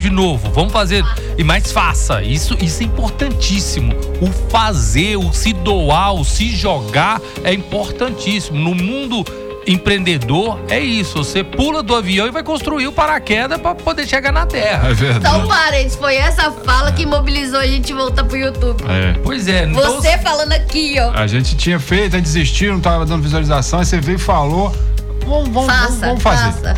de novo, vamos fazer. Mas faça, isso é importantíssimo. O fazer, o se doar, o se jogar é importantíssimo. No mundo empreendedor é isso, você pula do avião e vai construir o paraquedas para poder chegar na terra. É verdade. Só um parênteses, foi essa fala que mobilizou a gente voltar pro YouTube. Pois é. Você falando aqui, ó. A gente tinha feito, aí desistiu, não tava dando visualização, aí você veio e falou, vamos fazer.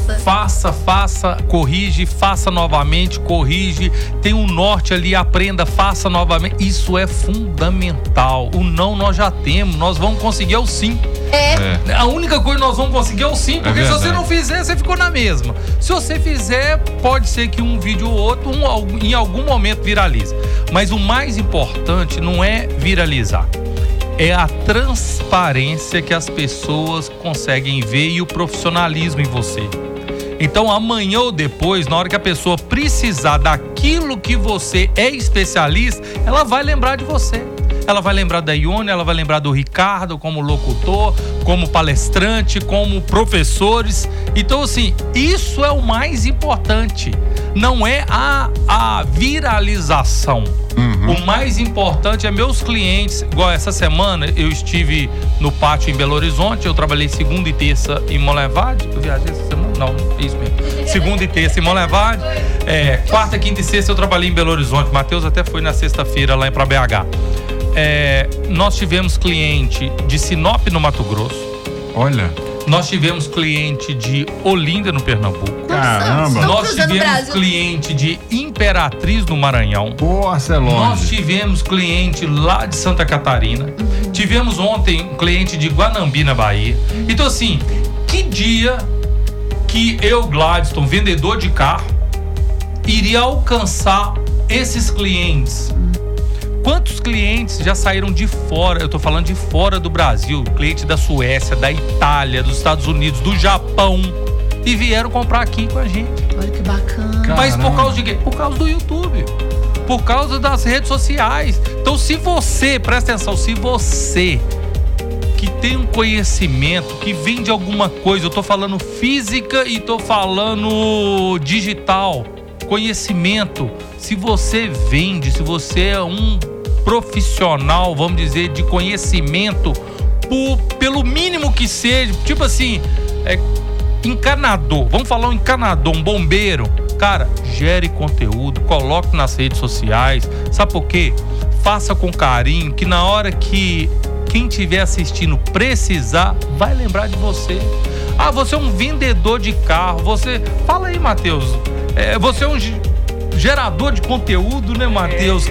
Faça. Corrige, faça novamente, corrige. Tem um norte ali, aprenda, faça novamente. Isso é fundamental. O não nós já temos, nós vamos conseguir o sim. A única coisa que nós vamos conseguir é o sim, porque se você não fizer, você ficou na mesma. Se você fizer, pode ser que um vídeo ou outro, em algum momento viralize. Mas o mais importante não é viralizar. É a transparência que as pessoas conseguem ver e o profissionalismo em você. Então, amanhã ou depois, na hora que a pessoa precisar daquilo que você é especialista, ela vai lembrar de você. Ela vai lembrar da Ione, ela vai lembrar do Ricardo como locutor, como palestrante, como professores. Então, assim, isso é o mais importante. Não é a viralização. O mais importante é meus clientes. Igual essa semana, eu estive no pátio em Belo Horizonte. Eu trabalhei segunda e terça em Monlevade. Eu viajei essa semana? Não, isso mesmo. Segunda e terça em Monlevade. Quarta, quinta e sexta eu trabalhei em Belo Horizonte. Matheus até foi na sexta-feira lá pra BH. Nós tivemos cliente de Sinop, no Mato Grosso. Olha. Nós tivemos cliente de Olinda, no Pernambuco. Caramba. Nós tivemos cliente de Imperatriz, no Maranhão. Nossa, é longe. Nós tivemos cliente lá de Santa Catarina. Tivemos ontem um cliente de Guanambi, na Bahia. Então, assim, que dia que eu, Gladstone, vendedor de carro, iria alcançar esses clientes? Quantos clientes já saíram de fora? Eu tô falando de fora do Brasil. Cliente da Suécia, da Itália, dos Estados Unidos, do Japão. E vieram comprar aqui com a gente. Olha que bacana. Mas por causa de quê? Por causa do YouTube. Por causa das redes sociais. Então, se você, presta atenção, se você que tem um conhecimento, que vem de alguma coisa, eu tô falando física e tô falando digital, conhecimento, se você vende, se você é um profissional, vamos dizer, de conhecimento, pelo mínimo que seja, tipo assim, encanador, vamos falar um encanador, um bombeiro, cara, gere conteúdo, coloque nas redes sociais, sabe por quê? Faça com carinho, que na hora que quem estiver assistindo precisar, vai lembrar de você. Você é um vendedor de carro, fala aí, Matheus, você é um gerador de conteúdo, né, Matheus?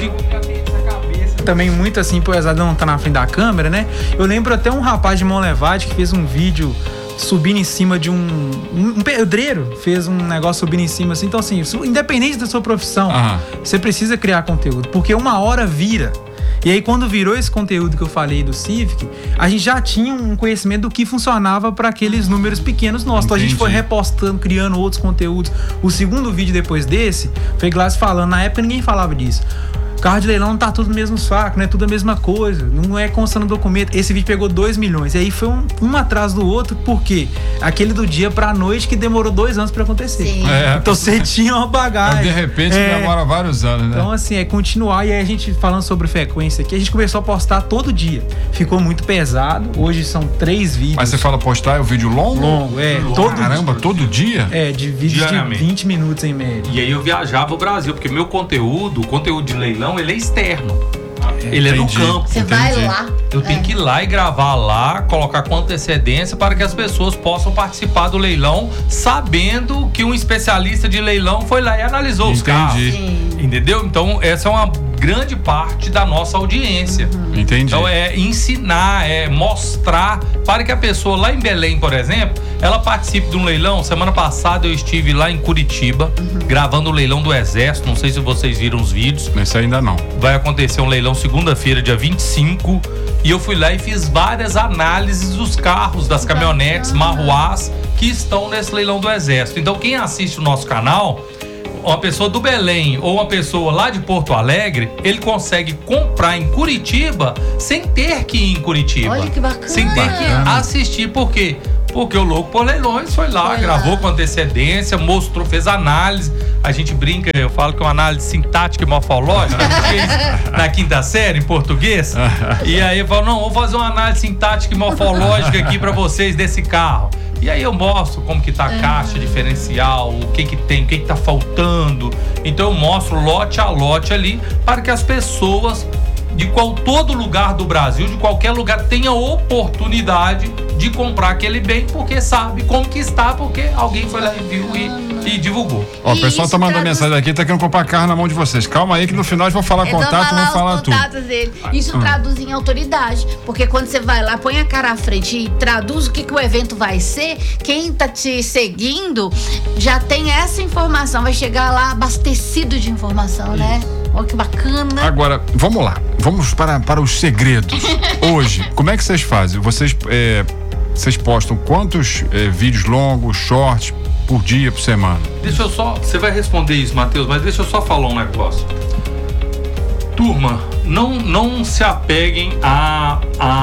Também muito assim, apesar de não estar na frente da câmera, né? Eu lembro até um rapaz de Monlevade que fez um vídeo subindo em cima de um pedreiro, fez um negócio subindo em cima assim. Então, assim, independente da sua profissão, você precisa criar conteúdo, porque uma hora vira. E aí, quando virou esse conteúdo que eu falei do Civic, a gente já tinha um conhecimento do que funcionava para aqueles números pequenos nossos. Então, a gente foi repostando, criando outros conteúdos. O segundo vídeo depois desse, foi Glass falando, na época ninguém falava disso. Carro de leilão não tá tudo no mesmo saco, não é tudo a mesma coisa, não é consta no documento. Esse vídeo pegou 2 milhões. E aí foi um atrás do outro, porque aquele do dia pra noite que demorou 2 anos pra acontecer. Então você tinha uma bagagem. De repente demora vários anos, né? Então, assim, é continuar. E aí a gente falando sobre frequência aqui, a gente começou a postar todo dia. Ficou muito pesado. Hoje são 3 vídeos. Mas você fala postar, é um vídeo longo? Longo, Caramba, todo dia? De vídeos de 20 minutos em média. E aí eu viajava o Brasil, porque meu conteúdo, o conteúdo de leilão, ele é externo. Ele é no campo. Você vai lá. Eu tenho que ir lá e gravar lá, colocar com antecedência para que as pessoas possam participar do leilão, sabendo que um especialista de leilão foi lá e analisou os carros. Entendeu? Então, essa é uma grande parte da nossa audiência. Entendi. Então, é ensinar, é mostrar para que a pessoa lá em Belém, por exemplo, ela participe de um leilão. Semana passada eu estive lá em Curitiba, gravando o leilão do Exército. Não sei se vocês viram os vídeos. Esse ainda não. Vai acontecer um leilão segunda-feira, dia 25. E eu fui lá e fiz várias análises dos carros, das caminhonetes, marruás que estão nesse leilão do Exército. Então, quem assiste o nosso canal, uma pessoa do Belém ou uma pessoa lá de Porto Alegre, ele consegue comprar em Curitiba sem ter que ir em Curitiba. Olha que bacana. Sem ter que assistir, porque Porque o Louco por Leilões foi lá, gravou com antecedência, mostrou, fez análise. A gente brinca, eu falo que é uma análise sintática e morfológica, na quinta série, em português. E aí eu falo, não, vou fazer uma análise sintática e morfológica aqui pra vocês desse carro. E aí eu mostro como que tá a caixa diferencial, o que tem, o que tá faltando. Então eu mostro lote a lote ali para que as pessoas de todo lugar do Brasil, de qualquer lugar, tenha oportunidade de comprar aquele bem, porque sabe como que está, porque alguém foi lá e viu e divulgou. Ó, o pessoal tá mandando mensagem aqui, tá querendo comprar carro na mão de vocês. Calma aí que no final eu vou falar contato, vou falar tudo. Dele. Isso traduz em autoridade, porque quando você vai lá, põe a cara à frente e traduz o que o evento vai ser, quem tá te seguindo já tem essa informação, vai chegar lá abastecido de informação, né? Olha que bacana. Agora, vamos lá. Vamos para os segredos. Hoje, como é que vocês fazem? Vocês postam quantos vídeos longos, shorts, por dia, por semana? Deixa eu só... Você vai responder isso, Matheus, mas deixa eu só falar um negócio. Turma, não se apeguem a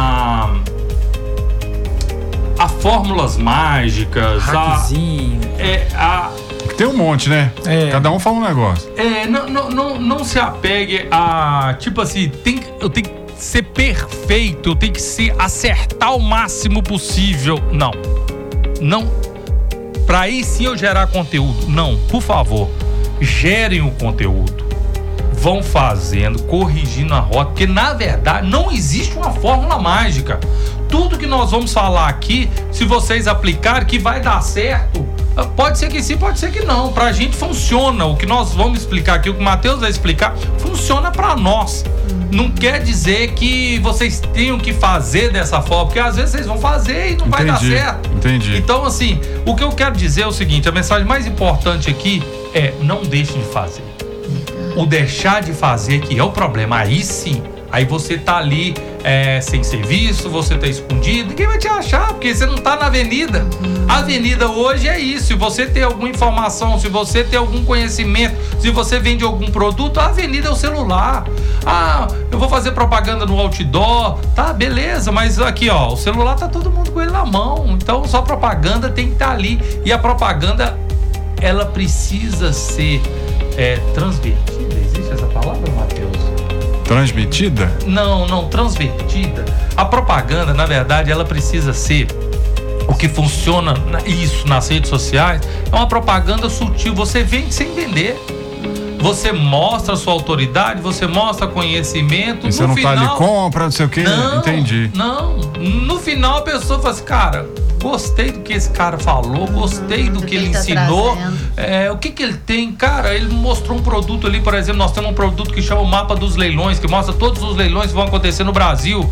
fórmulas mágicas. Hackzinho. Tem um monte, né? Cada um fala um negócio. Não se apegue a... Tipo assim, eu tenho que ser perfeito, eu tenho que acertar o máximo possível. Não. Pra aí sim eu gerar conteúdo. Não, por favor, gerem o conteúdo. Vão fazendo, corrigindo a rota, porque na verdade não existe uma fórmula mágica. Tudo que nós vamos falar aqui, se vocês aplicarem, que vai dar certo, pode ser que sim, pode ser que não. Pra gente funciona. O que nós vamos explicar aqui, o que o Matheus vai explicar, funciona pra nós. Não quer dizer que vocês tenham que fazer dessa forma, porque às vezes vocês vão fazer e não vai dar certo. Entendi. Então, assim, o que eu quero dizer é o seguinte: a mensagem mais importante aqui é: não deixem de fazer. O deixar de fazer que é o problema. Aí sim, aí você tá ali sem serviço, você tá escondido, ninguém vai te achar, porque você não tá na avenida. A avenida hoje é isso. Se você tem alguma informação, se você tem algum conhecimento, se você vende algum produto, a avenida é o celular. Eu vou fazer propaganda no outdoor, tá, beleza, mas aqui, ó, o celular tá todo mundo com ele na mão. Então sua propaganda tem que estar ali. E a propaganda, ela precisa ser transvertida. Existe essa palavra, Matheus? Transmitida? Não, transvertida. A propaganda, na verdade, ela precisa ser o que funciona isso nas redes sociais. É uma propaganda sutil. Você vende sem vender. Você mostra a sua autoridade, você mostra conhecimento. E você não tá ali, compra, não sei o quê. Entendi. Não. No final a pessoa fala assim, cara, gostei do que esse cara falou, gostei do que ele ensinou. O que ele tem? Cara, ele mostrou um produto ali, por exemplo, nós temos um produto que chama o Mapa dos Leilões, que mostra todos os leilões que vão acontecer no Brasil.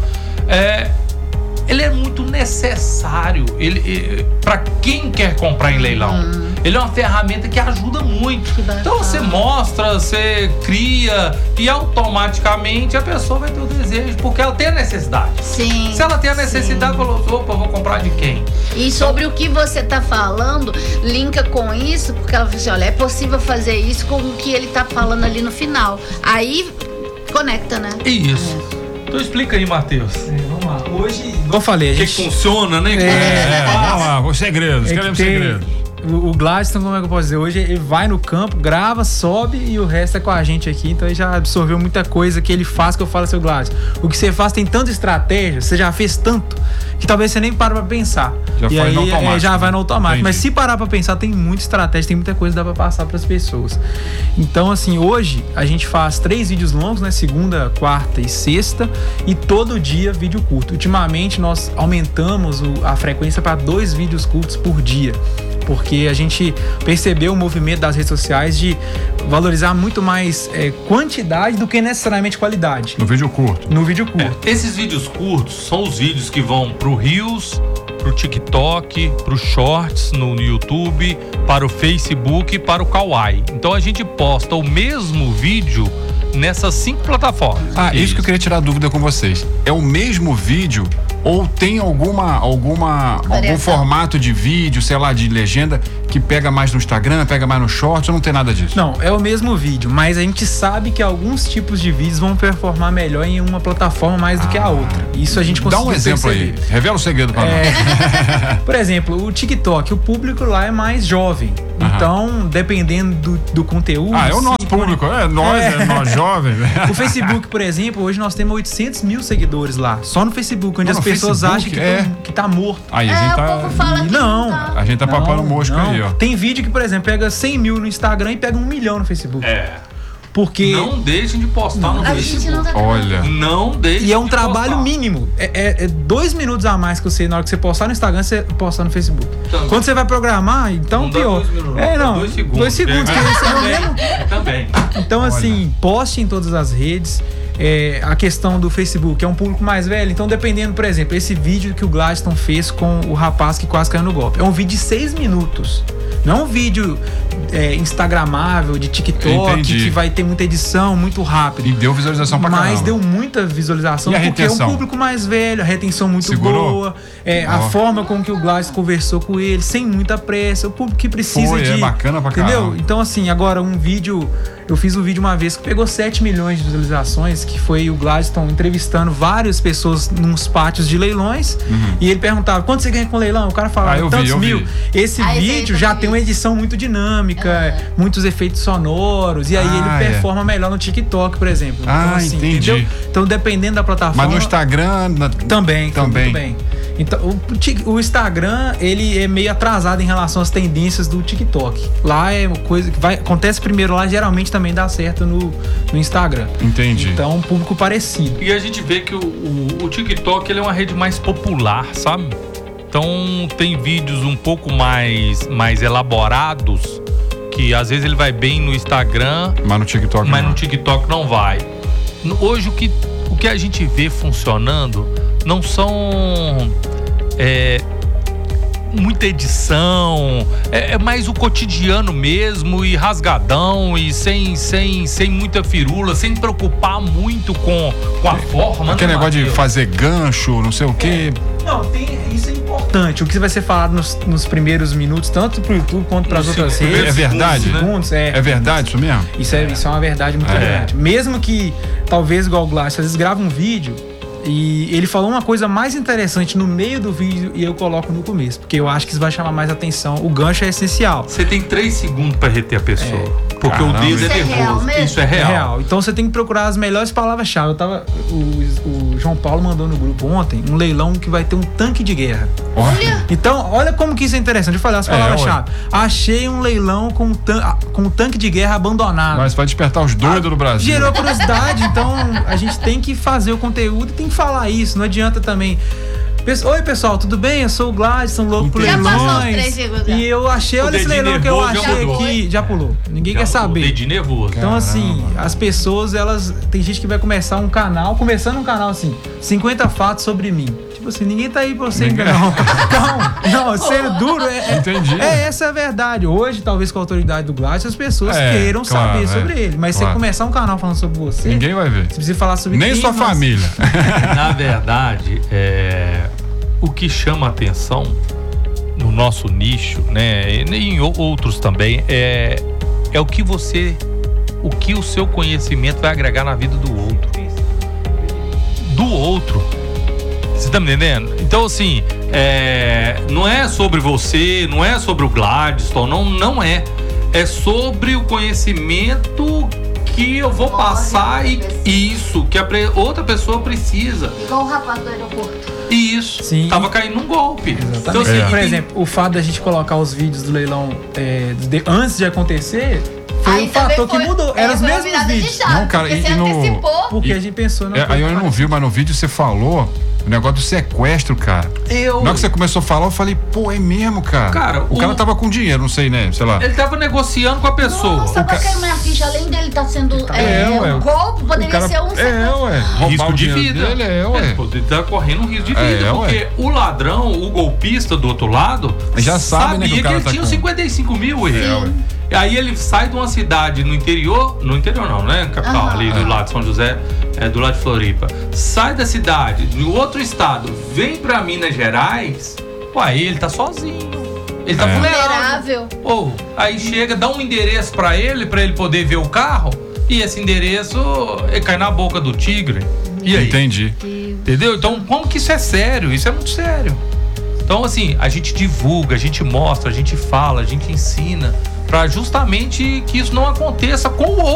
Ele é muito necessário para quem quer comprar em leilão. Ele é uma ferramenta que ajuda muito. Então você mostra, você cria e automaticamente a pessoa vai ter o desejo, porque ela tem a necessidade. Sim. Se ela tem a necessidade, falou, opa, vou comprar de quem? E sobre o que você tá falando, linka com isso, porque ela fala assim, olha, é possível fazer isso com o que ele tá falando ali no final. Aí conecta, né? Isso. Então explica aí, Matheus. Vamos lá. Hoje, igual eu falei, a gente... que funciona, né? Vamos lá, os segredos. Queremos segredos. O Gladstone, como é que eu posso dizer? Hoje ele vai no campo, grava, sobe e o resto é com a gente aqui. Então ele já absorveu muita coisa que ele faz, que eu falo, seu Gladstone, o que você faz tem tanta estratégia, você já fez tanto, que talvez você nem para pra pensar. Já vai no automático. Mas se parar pra pensar, tem muita estratégia, tem muita coisa que dá pra passar pras pessoas. Então, assim, hoje a gente faz 3 vídeos longos, né? Segunda, quarta e sexta. E todo dia vídeo curto. Ultimamente nós aumentamos a frequência para 2 vídeos curtos por dia. Porque a gente percebeu o movimento das redes sociais de valorizar muito mais quantidade do que necessariamente qualidade. No vídeo curto. Esses vídeos curtos são os vídeos que vão pro Reels, pro TikTok, pro Shorts no YouTube, para o Facebook e para o Kawaii. Então a gente posta o mesmo vídeo nessas 5 plataformas. Isso que eu queria tirar dúvida com vocês. É o mesmo vídeo ou tem algum formato de vídeo, sei lá, de legenda que pega mais no Instagram, pega mais no Shorts, ou não tem nada disso? Não, é o mesmo vídeo, mas a gente sabe que alguns tipos de vídeos vão performar melhor em uma plataforma mais do que a outra. Isso a gente conseguiu Dá um exemplo perceber. aí. Revela o segredo pra nós. Por exemplo, o TikTok, o público lá é mais jovem. Então, dependendo do conteúdo... É o nosso público, nós jovens. O Facebook, por exemplo, hoje nós temos 800 mil seguidores lá, só no Facebook, onde Não, as pessoas Facebook, acham que tá morto. Aí a gente o povo fala que Não. tá. A gente tá papando mosca aí, ó. Tem vídeo que, por exemplo, pega 100 mil no Instagram e pega 1 milhão no Facebook. Porque... Não deixem de postar no A gente Facebook. não tá Olha. Não deixem E é um de trabalho postar. mínimo. É 2 minutos a mais que você, na hora que você postar no Instagram, você postar no Facebook. Também. Quando você vai programar, então Não dá pior. 2 minutos, Não. 2 segundos. 2 segundos. Que você não lembra. Também. Então, assim, poste em todas as redes. A questão do Facebook é um público mais velho, então dependendo, por exemplo, esse vídeo que o Gladstone fez com o rapaz que quase caiu no golpe. É um vídeo de 6 minutos. Não é um vídeo instagramável, de TikTok, Entendi. que vai ter muita edição, muito rápido. E deu visualização pra caramba. Mas deu muita visualização E a porque é um retenção? público mais velho, a retenção muito Segurou? boa, a forma com que o Gladstone conversou com ele, sem muita pressa, o público que precisa Foi, de... é bacana pra entendeu? caramba. Então, assim, agora eu fiz um vídeo uma vez que pegou 7 milhões de visualizações, que foi o Gladstone entrevistando várias pessoas nos pátios de leilões, e ele perguntava, quanto você ganha com leilão? O cara falava, eu tantos vi. mil. Esse Aí vídeo você já também tem uma edição muito dinâmica, muitos efeitos sonoros, e aí ele performa melhor no TikTok, por exemplo. Então, assim, entendi. entendeu? Então, dependendo da plataforma... Mas no Instagram... Também. Muito bem. Então, o Instagram, ele é meio atrasado em relação às tendências do TikTok. Lá é uma coisa que acontece primeiro lá, geralmente também dá certo no Instagram. Entendi. Então, um público parecido. E a gente vê que o TikTok ele é uma rede mais popular, sabe? Então tem vídeos um pouco mais elaborados, que às vezes ele vai bem no Instagram, Mas no TikTok mas não. no TikTok não vai. Hoje o que a gente vê funcionando não são muita edição, é mais o cotidiano mesmo, e rasgadão, e sem muita firula, sem preocupar muito com a forma. Aquele né, negócio de Matheus? fazer gancho, não sei o quê. Não, isso é importante. O que vai ser falado nos primeiros minutos, tanto pro YouTube quanto para as Nos outras primeiros redes. É verdade? Segundos, É verdade isso mesmo? Isso é uma verdade muito grande. Mesmo que, talvez, igual o Glass, às vezes grava um vídeo e ele falou uma coisa mais interessante no meio do vídeo e eu coloco no começo, porque eu acho que isso vai chamar mais atenção. O gancho é essencial. Você tem 3 segundos pra reter a pessoa. Porque Caramba. o dedo Isso é é real nervoso. mesmo? Isso é É real. real. Então você tem que procurar as melhores palavras-chave. O João Paulo mandou no grupo ontem um leilão que vai ter um tanque de guerra. Olha. Então, olha como que isso é interessante. Eu falei as palavras-chave. Achei um leilão com um tanque de guerra abandonado. Mas vai despertar os doidos do Brasil. Gerou curiosidade, então a gente tem que fazer o conteúdo e tem que falar isso. Não adianta também. Oi, pessoal, tudo bem? Eu sou o Gladstone, louco por Já passou os leilões. 3 segundos. E eu achei, olha esse dedinho leilão que eu nervoso já achei mudou. aqui. Já pulou. Ninguém Já quer o saber. dedinho nervoso. Então, assim, as pessoas, tem gente que vai começar um canal, começando um canal assim, 50 fatos sobre mim. Tipo assim, ninguém tá aí pra você ainda não. Não, sendo duro, Entendi. essa é a verdade. Hoje, talvez com a autoridade do Gladstone, as pessoas queiram claro, saber sobre ele. Mas claro. você começar um canal falando sobre você, Ninguém vai ver. você precisa falar sobre Nem quem, sua mas- família. Na verdade, o que chama atenção no nosso nicho, né, e em outros também, é o que o seu conhecimento vai agregar na vida do outro. Você tá me entendendo? Então, assim, não é sobre você, não é sobre o Gladstone, não é. É sobre o conhecimento que eu vou passar e isso, que a outra pessoa precisa. Igual o rapaz do aeroporto. Isso. Sim. Tava caindo num golpe. Exatamente. Então, assim, Por tem- exemplo, o fato da gente colocar os vídeos do leilão antes de acontecer foi Aí um fator também que foi- mudou. Eram os foi uma mesmos virada de vídeos. chave, Não, cara, porque e você no- antecipou. Porque a gente pensou na Aí eu não vi, mas no vídeo você falou o negócio do sequestro, cara. Na hora que você começou a falar, eu falei, pô, é mesmo, cara. Cara, o cara tava com dinheiro, não sei, né? Sei lá. Ele tava negociando com a pessoa. Nossa, pra que minha ficha, além dele tá sendo ué. um golpe, poderia O cara- ser um ué. Roubar Risco o de dinheiro vida. dele, Ele tá correndo um risco de vida. ué. Porque o ladrão, o golpista do outro lado, Já sabe, sabia né, que o que cara ele tá tinha com- 55 mil. Ele. E aí ele sai de uma cidade no interior não, né? Capital, ali do lado de São José, do lado de Floripa. Sai da cidade, no outro estado, vem pra Minas Gerais, ué, ele tá sozinho. Ele tá vulnerável. Ou aí chega, dá um endereço pra ele poder ver o carro, e esse endereço cai na boca do tigre. E aí? Entendi. Entendeu? Então, como que isso é sério? Isso é muito sério. Então, assim, a gente divulga, a gente mostra, a gente fala, a gente ensina, pra justamente que isso não aconteça com o outro.